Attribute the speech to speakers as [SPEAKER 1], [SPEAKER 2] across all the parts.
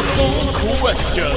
[SPEAKER 1] Colossal question.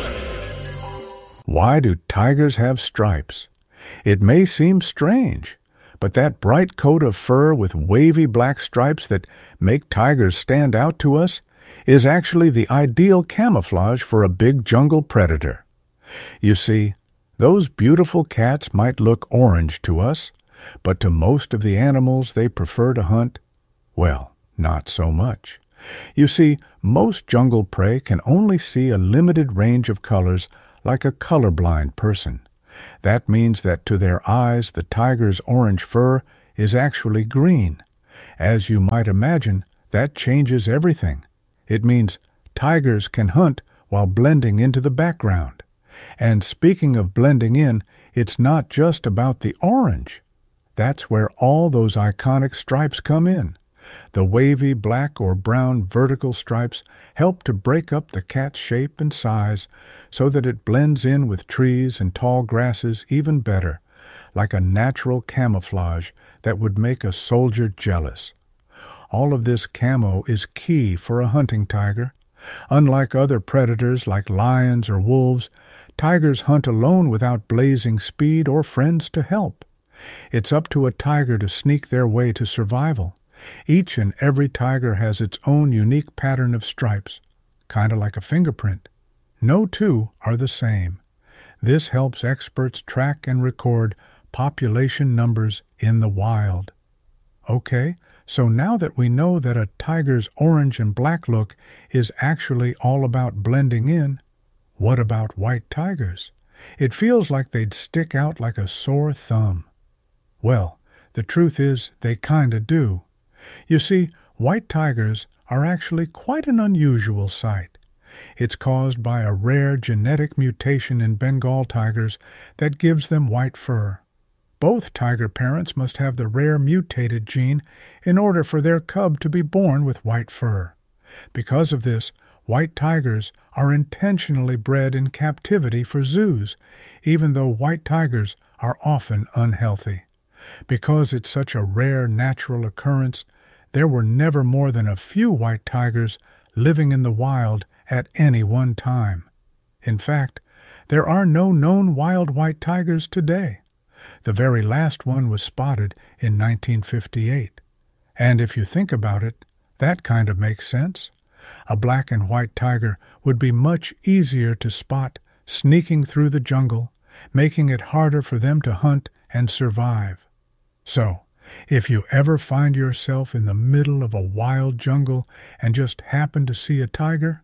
[SPEAKER 2] Why do tigers have stripes? It may seem strange, but that bright coat of fur with wavy black stripes that make tigers stand out to us is actually the ideal camouflage for a big jungle predator. You see, those beautiful cats might look orange to us, but to most of the animals they prefer to hunt, well, not so much. You see, most jungle prey can only see a limited range of colors like a colorblind person. That means that to their eyes the tiger's orange fur is actually green. As you might imagine, that changes everything. It means tigers can hunt while blending into the background. And speaking of blending in, it's not just about the orange. That's where all those iconic stripes come in. The wavy black or brown vertical stripes help to break up the cat's shape and size so that it blends in with trees and tall grasses even better, like a natural camouflage that would make a soldier jealous. All of this camo is key for a hunting tiger. Unlike other predators like lions or wolves, tigers hunt alone without blazing speed or friends to help. It's up to a tiger to sneak their way to survival. Each and every tiger has its own unique pattern of stripes, kind of like a fingerprint. No two are the same. This helps experts track and record population numbers in the wild. Okay, so now that we know that a tiger's orange and black look is actually all about blending in, what about white tigers? It feels like they'd stick out like a sore thumb. Well, the truth is they kinda do. You see, white tigers are actually quite an unusual sight. It's caused by a rare genetic mutation in Bengal tigers that gives them white fur. Both tiger parents must have the rare mutated gene in order for their cub to be born with white fur. Because of this, white tigers are intentionally bred in captivity for zoos, even though white tigers are often unhealthy. Because it's such a rare natural occurrence, there were never more than a few white tigers living in the wild at any one time. In fact, there are no known wild white tigers today. The very last one was spotted in 1958. And if you think about it, that kind of makes sense. A black and white tiger would be much easier to spot sneaking through the jungle, making it harder for them to hunt and survive. So, if you ever find yourself in the middle of a wild jungle and just happen to see a tiger,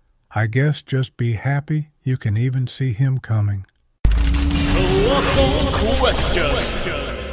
[SPEAKER 2] I guess just be happy you can even see him coming.
[SPEAKER 1] Colossal question.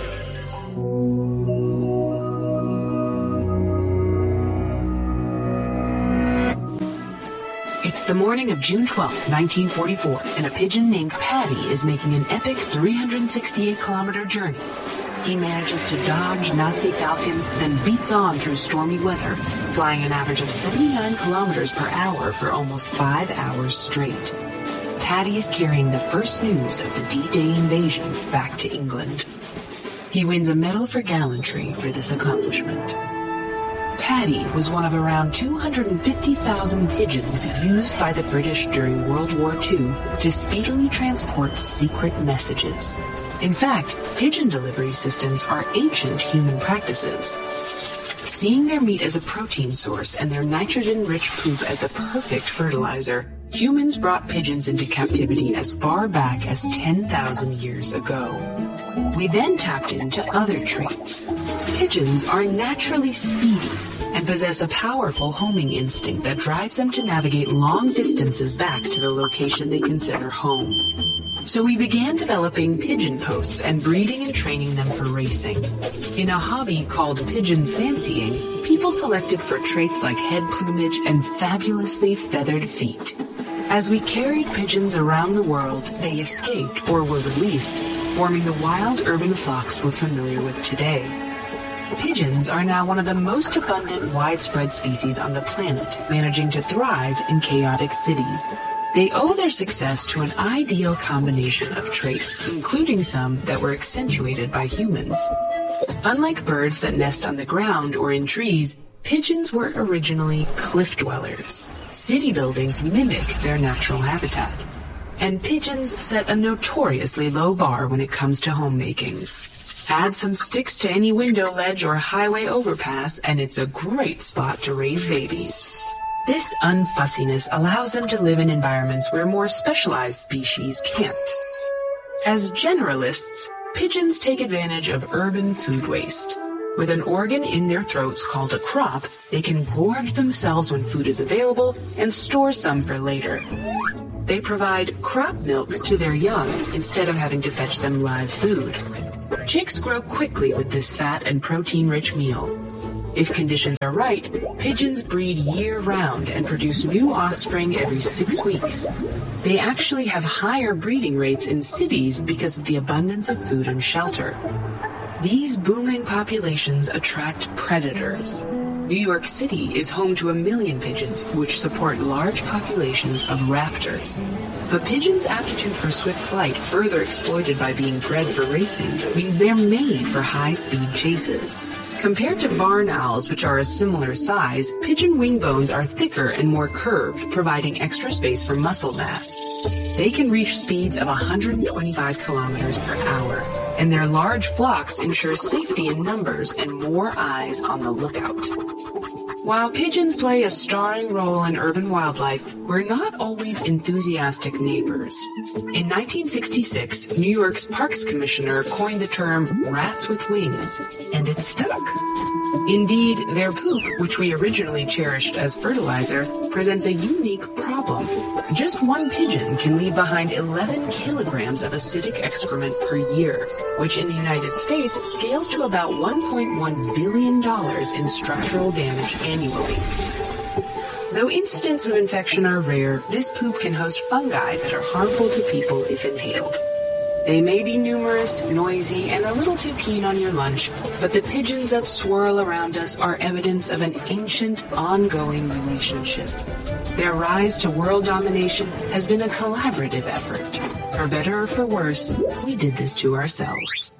[SPEAKER 3] It's the morning of June 12, 1944, and a pigeon named Paddy is making an epic 368-kilometer journey. He manages to dodge Nazi falcons, then beats on through stormy weather, flying an average of 79 kilometers per hour for almost 5 hours straight. Paddy's carrying the first news of the D-Day invasion back to England. He wins a medal for gallantry for this accomplishment. Paddy was one of around 250,000 pigeons used by the British during World War II to speedily transport secret messages. In fact, pigeon delivery systems are ancient human practices. Seeing their meat as a protein source and their nitrogen-rich poop as the perfect fertilizer, humans brought pigeons into captivity as far back as 10,000 years ago. We then tapped into other traits. Pigeons are naturally speedy and possess a powerful homing instinct that drives them to navigate long distances back to the location they consider home. So we began developing pigeon posts and breeding and training them for racing. In a hobby called pigeon fancying, people selected for traits like head plumage and fabulously feathered feet. As we carried pigeons around the world, they escaped or were released, forming the wild urban flocks we're familiar with today. Pigeons are now one of the most abundant widespread species on the planet, managing to thrive in chaotic cities. They owe their success to an ideal combination of traits, including some that were accentuated by humans. Unlike birds that nest on the ground or in trees, Pigeons were originally cliff dwellers. City buildings mimic their natural habitat. And pigeons set a notoriously low bar when it comes to homemaking. Add some sticks to any window ledge or highway overpass, and it's a great spot to raise babies. This unfussiness allows them to live in environments where more specialized species can't. As generalists, pigeons take advantage of urban food waste. With an organ in their throats called a crop, they can gorge themselves when food is available and store some for later. They provide crop milk to their young instead of having to fetch them live food. Chicks grow quickly with this fat and protein-rich meal. If conditions are right, pigeons breed year-round and produce new offspring every 6 weeks. They actually have higher breeding rates in cities because of the abundance of food and shelter. These booming populations attract predators. New York City is home to 1 million pigeons, which support large populations of raptors. But pigeons' aptitude for swift flight, further exploited by being bred for racing, means they're made for high-speed chases. Compared to barn owls, which are a similar size, pigeon wing bones are thicker and more curved, providing extra space for muscle mass. They can reach speeds of 125 kilometers per hour, and their large flocks ensure safety in numbers and more eyes on the lookout. While pigeons play a starring role in urban wildlife, we're not always enthusiastic neighbors. In 1966, New York's Parks Commissioner coined the term rats with wings, and it stuck. Indeed, their poop, which we originally cherished as fertilizer, presents a unique problem. Just one pigeon can leave behind 11 kilograms of acidic excrement per year, which in the United States scales to about $1.1 billion in structural damage annually. Though incidents of infection are rare, this poop can host fungi that are harmful to people if inhaled. They may be numerous, noisy, and a little too keen on your lunch, but the pigeons that swirl around us are evidence of an ancient, ongoing relationship. Their rise to world domination has been a collaborative effort. For better or for worse, we did this to ourselves.